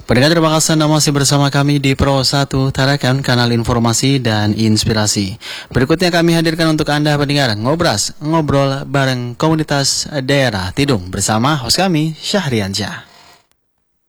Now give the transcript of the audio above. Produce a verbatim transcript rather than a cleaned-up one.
Pendengar, terima kasih Anda masih bersama kami di Pro satu Tarakan, kanal informasi dan inspirasi. Berikutnya kami hadirkan untuk Anda pendengar Ngobras, ngobrol bareng komunitas daerah Tidung bersama host kami Syahriansyah.